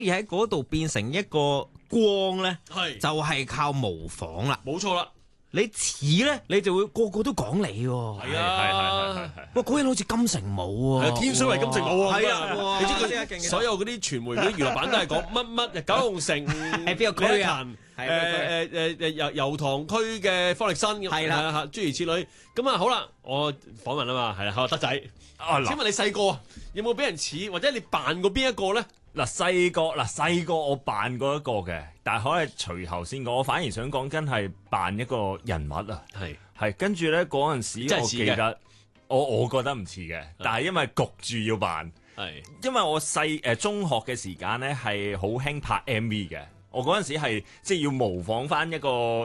而喺嗰度變成一個光咧， 係就係靠模仿啦。 冇錯啦， 你似咧，你就會個個都講你喎。 係啊， 哇！嗰人好似金城武喎， 天水圍金城武啊， 係啊，哇你知真係勁佢所有嗰啲傳媒嗰啲娛樂版都係講乜九龍城係邊個區啊？ 油塘區嘅方力申咁， 係啦諸如此類。咁啊好啦，我訪問啊嘛，係啦，德仔，請問你細個有冇俾人似，或者你扮過邊一個咧？ 細個我扮過一個嘅，但係可能隨後先講。我反而想講緊係扮一個人物啊，係跟住咧嗰陣時，我記得我覺得唔似嘅，但係因為焗住要扮，因為我中學嘅時間咧係好興拍 MV 嘅。我嗰陣時係即係要模仿翻一個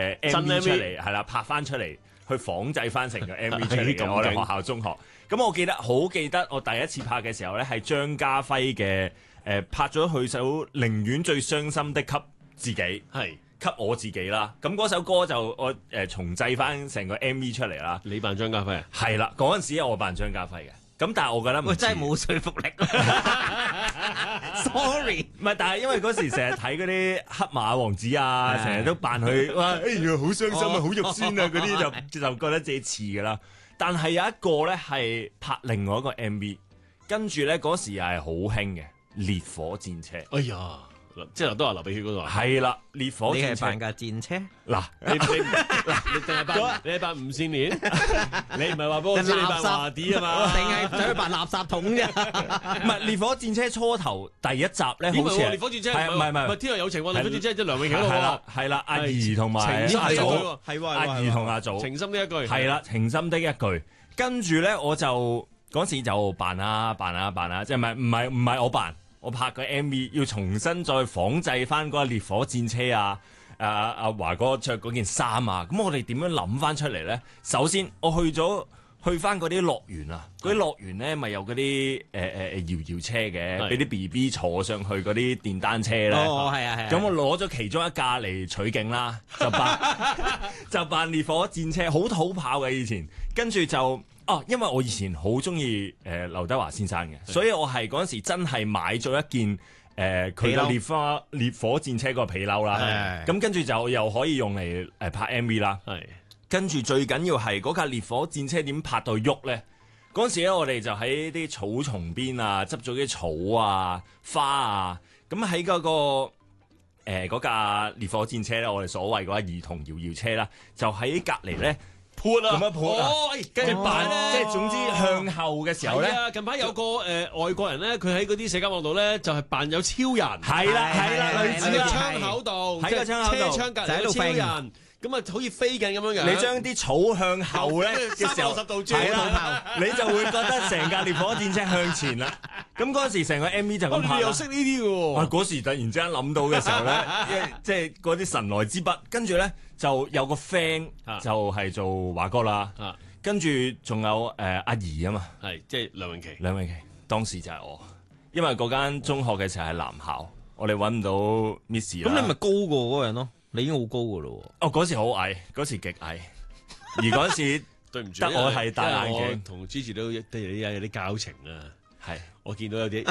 MV 出嚟，係啦，拍翻出嚟去仿製翻成個 MV 出嚟嘅。我哋學校中學，咁我好記得我第一次拍嘅時候咧，係張家輝嘅拍咗佢首《寧願最傷心的給自己》，係給我自己啦。咁嗰首歌就我重製翻成個 MV 出嚟啦。 你扮張家輝啊？ 係啦，嗰陣時我扮張家輝嘅。咁但係我覺得真係冇說服力。Sorry， 唔係，但係因為嗰時成日睇嗰啲黑馬王子啊，成日都扮佢哇，哎呀好傷心啊，好肉酸啊嗰啲就覺得自己似㗎啦。但係有一個咧係拍另外一個 MV， 跟住咧嗰時又係好興嘅烈火戰車。 哎呀！即係都話流鼻血嗰度啊！ 係啦，烈火戰車。 你係扮架戰車？ 嗱， 你淨係扮你係扮吳倩蓮，你唔係話幫我知你扮華啲啊嘛？ 定係走去扮垃圾桶啫？ 唔係烈火戰車初頭第一集咧，好似烈火戰車唔係天若有情喎，烈火戰車即係梁詠琪嗰個係啦，阿怡同埋阿祖係阿怡同阿祖情深的一句係啦，情深的一句。跟住咧，我就嗰時就扮啊，即係唔係我扮。我拍個 MV 要重新再仿製翻嗰個烈火戰車啊！阿華哥着嗰件衫啊！咁我哋點樣諗翻出嚟咧？首先我去翻嗰啲樂園啊，嗰啲樂園咧咪有嗰啲搖車嘅，俾啲 BB 坐上去嗰啲電單車咧。 哦，係啊。 咁我攞咗其中一架嚟取景啦，就扮烈火戰車，好土炮嘅以前。跟住就因為我以前好中意劉德華先生嘅，所以我係嗰陣時真係買咗一件佢嘅烈火戰車個皮褸啦。咁跟住就又可以用嚟拍 MV 啦。跟住最緊要係嗰架烈火戰車點拍到喐咧？嗰陣時咧，我哋就喺啲草叢邊啊，執咗啲草啊、花啊，咁喺嗰架烈火戰車咧，我哋所謂嗰架兒童搖車啦，就喺隔離咧。潑啊！咁樣潑啊！跟住扮即係總之向後嘅時候咧。 近排有個外國人咧，佢喺嗰啲社交網度咧，就係扮有超人。 係啦，類似喺窗口度，喺個車窗隔離有超人。咁啊，好似飛緊咁樣樣。 你將啲草向後咧嘅時候 ，360度轉， 係啦，你就會覺得成架烈火戰車向前啦。咁嗰時成個 MV 就咁拍啦。 你又識呢啲嘅喎？ 嗰時突然之間諗到嘅時候咧，即係嗰啲神來之筆，跟住咧就有個 friend 就係做華哥啦。跟住仲有阿怡啊嘛， 係即係梁詠琪。 梁詠琪當時就係我，因為嗰間中學嘅時候係男校，我哋揾唔到 Miss 啦。 咁你咪高過嗰個人咯？你已經好高噶咯喎！ 嗰時好矮，嗰時極矮，而嗰時對唔住， 得我係戴眼鏡， 同 Gigi 都有啲交情啊。 係， 我見到有啲，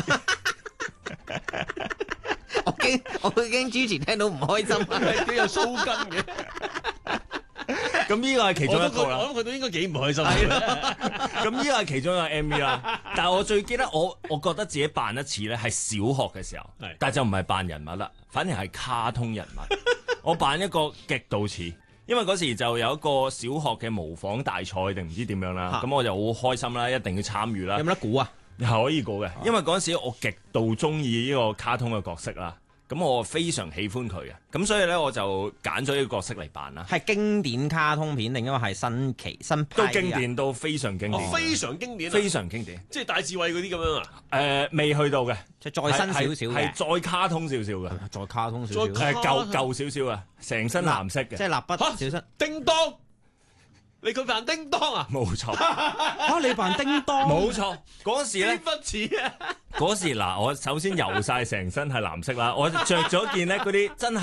我驚 Gigi 聽到唔開心啊！ 都有鬚根嘅。 咁呢個係其中一個啦。 我諗佢都應該幾唔開心。 咁呢個係其中一個 MV 啦。但係我最記得我覺得自己扮一次咧，係小學嘅時候，但係就唔係扮人物啦，反而係卡通人物。我扮一個極度似，因為嗰時就有一個小學嘅模仿大賽定唔知點樣啦，咁我就好開心啦，一定要參與啦。 有冇得估啊？ 係可以估嘅，因為嗰陣時我極度中意呢個卡通嘅角色啦，咁我非常喜歡佢嘅，咁所以咧我就揀咗呢個角色嚟扮啦。 係經典卡通片定因為係新派？ 都經典，都非常經典， 非常經典， 非常經典， 即係大智慧嗰啲咁樣啊？ 未去到嘅， 即係再新少少嘅， 係再卡通少少嘅， 再卡通少少， 舊少少啊，成身藍色嘅， 即係蠟筆小新。 叮當，你佢扮叮當啊？ 冇錯， 你扮叮當？ 冇錯，嗰時咧不似啊！ 嗰時嗱，我首先油晒成身係藍色啦，我着咗件咧嗰啲真係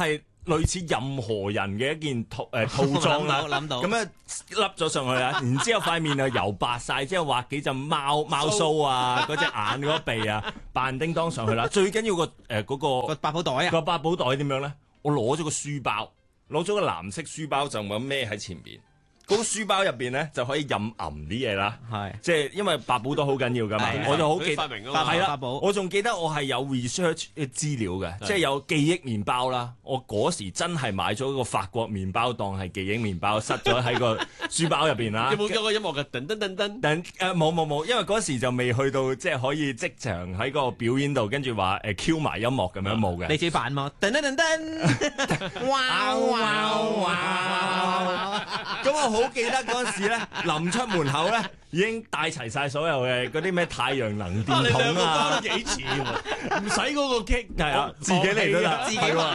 類似任何人嘅一件套裝啦， 諗到咁樣笠咗上去啦，然之後塊面啊油白晒，之後畫幾陣貓鬚啊，嗰隻眼嗰個鼻啊，扮叮當上去啦。最緊要嗰個百寶袋啊， 個百寶袋點樣咧？我攞咗個書包，攞咗個藍色書包就咁孭喺前邊。嗰個書包入邊咧就可以任揞啲嘢啦， 係即係因為百寶都好緊要噶嘛，我就好記得，係啦，我仲記得我係有 research 嘅資料嘅，即係有記憶麵包啦。我嗰時真係買咗個法國麵包當係記憶麵包，塞咗喺個書包入邊啦。 有冇有個音樂嘅噔噔噔噔？ 冇，因為嗰時就未去到即係可以即場喺個表演度跟住話Q 埋音樂咁樣冇嘅。 你自己扮嘛？噔噔噔噔，哇哇哇！ 咁我好記得嗰陣時咧，臨出門口咧已經帶齊晒所有嘅嗰啲咩太陽能電筒你兩個啊， 包都幾似喎，唔使嗰個 kick， 係啊，自己嚟都得， 自己扮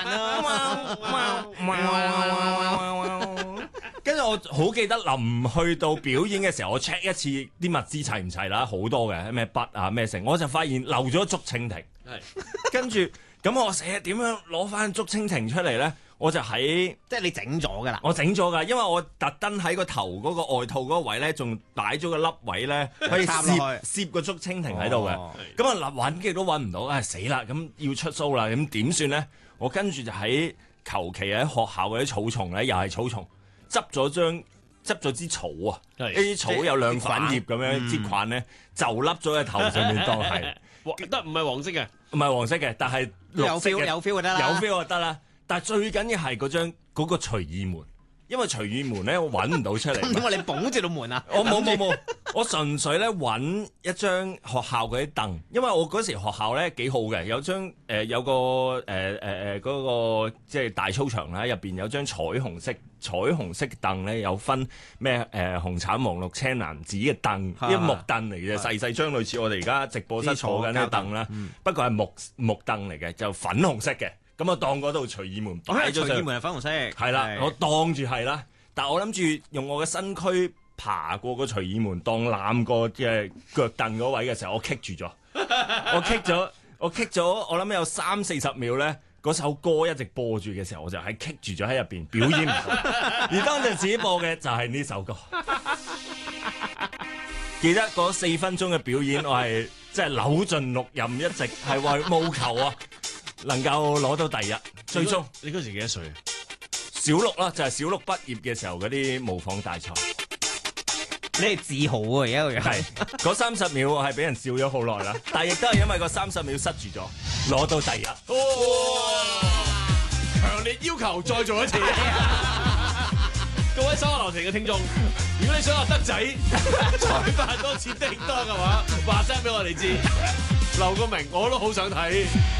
跟住我好記得臨去到表演嘅時候，我 check 一次啲物資齊唔齊啦，好多嘅咩筆啊咩成，我就發現漏咗竹蜻蜓。跟住咁我成日點樣攞翻竹蜻蜓出嚟咧？我就喺即係你整咗㗎啦， 我整咗㗎，因為我特登喺個頭嗰個外套嗰個位咧，仲擺咗個粒位咧，可以攝個竹蜻蜓喺度嘅。咁啊揾極都揾唔到，死啦！咁要出 show 啦，咁點算咧？我跟住就喺求其喺學校嗰啲草叢咧，又係草叢，執咗支草啊！呢啲草有兩粉葉咁樣，支棍咧就笠咗喺頭上面當係， 得唔係黃色嘅？ 唔係黃色嘅，但係有 feel 就得啦， 有 feel 就得啦。但係最緊要係嗰個隨意門，因為隨意門咧我揾唔到出嚟。 點解你綁住道門啊？ 我冇，我純粹咧揾一張學校嗰啲凳，因為我嗰時學校咧幾好嘅，有張有個嗰個即係大操場啦，入邊有張彩虹色凳咧，有分咩紅橙黃綠青藍紫嘅凳，啲木凳嚟嘅，細細張類似我哋而家直播室坐緊啲凳啦，不過係木凳嚟嘅，就粉紅色嘅。咁我當嗰度隨意門擺咗上， 隨意門係粉紅色， 係啦，我當住係啦，但係我諗住用我嘅身軀爬過個隨意門，當攬過嘅腳凳嗰位嘅時候，我棘住咗，我棘咗，我諗有30-40秒咧，嗰首歌一直播住嘅時候，我就係棘住咗喺入邊表演唔到，而當陣自己播嘅就係呢首歌。記得嗰4分鐘嘅表演，我係即係扭盡六壬，一直係為務求啊！能夠攞到第一，最終你嗰時幾多歲啊？ 小6啦，就係小6畢業嘅時候嗰啲模仿大賽。 你係自豪喎，而家個樣係嗰30秒，我係俾人笑咗好耐啦，但係亦都係因為個30秒塞住咗，攞到第一。 強烈要求再做一次。各位手下留情嘅聽眾，如果你想阿德仔再扮多次叮當嘅話，話聲俾我哋知，留個名我都好想睇。